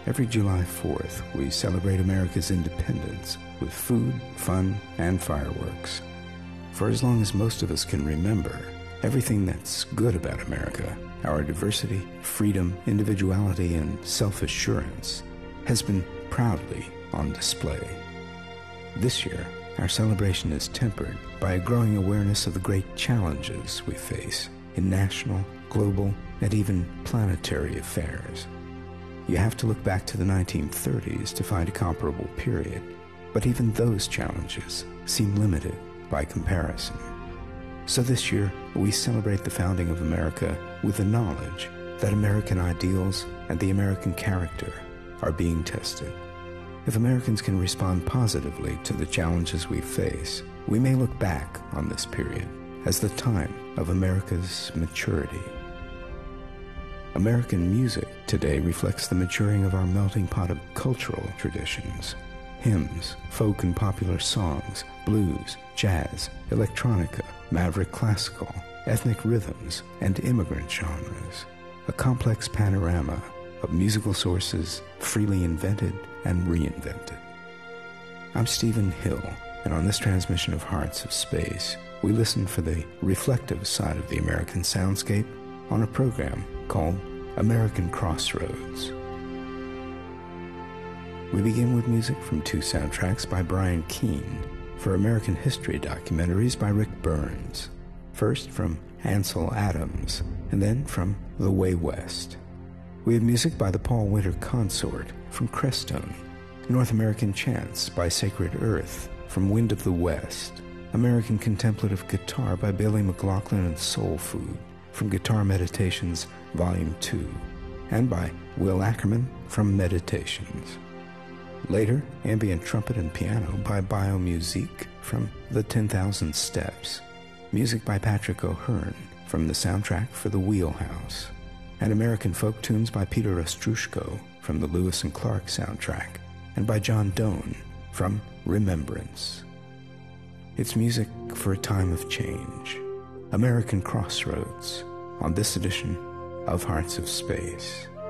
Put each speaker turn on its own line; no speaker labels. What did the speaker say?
Every July 4th, we celebrate America's independence with food, fun, and fireworks. For as long as most of us can remember, everything that's good about America, our diversity, freedom, individuality, and self-assurance, has been proudly on display. This year, our celebration is tempered by a growing awareness of the great challenges we face in national, global, and even planetary affairs. You have to look back to the 1930s to find a comparable period, but even those challenges seem limited by comparison. So this year, we celebrate the founding of America with the knowledge that American ideals and the American character are being tested. If Americans can respond positively to the challenges we face, we may look back on this period as the time of America's maturity. American music today reflects the maturing of our melting pot of cultural traditions. Hymns, folk and popular songs, blues, jazz, electronica, maverick classical, ethnic rhythms, and immigrant genres. A complex panorama of musical sources freely invented and reinvented. I'm Stephen Hill, and on this transmission of Hearts of Space, we listen for the reflective side of the American soundscape on a program called American Crossroads. We begin with music from two soundtracks by Brian Keene for American history documentaries by Rick Burns. First from Ansel Adams, and then from The Way West. We have music by the Paul Winter Consort from Crestone, North American Chants by Sacred Earth from Wind of the West, American Contemplative Guitar by Billy McLaughlin and Soul Food from Guitar Meditations Volume 2, and by Will Ackerman from Meditations. Later, ambient trumpet and piano by Biomusique from The 10,000 Steps, music by Patrick O'Hearn from the soundtrack for The Wheelhouse, and American folk tunes by Peter Ostrushko from the Lewis and Clark soundtrack, and by John Doan from Remembrance. It's music for a time of change. American Crossroads on this edition of Hearts of Space.